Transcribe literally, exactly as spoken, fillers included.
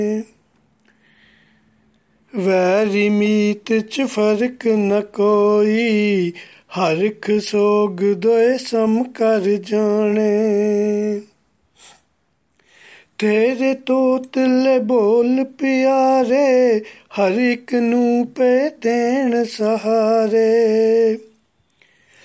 Very ਮੀਤ ਚ ਫਰਕ ਨ ਕੋਈ, ਹਰਖ ਸੋਗ ਦੋਏ ਸਮ ਕਰ ਜਾਣੇ। ਤੇਰੇ ਤੋਤਲੇ ਬੋਲ ਪਿਆਰੇ, ਹਰ ਇੱਕ ਨੂੰ ਪੇ ਦੇਣ ਸਹਾਰੇ।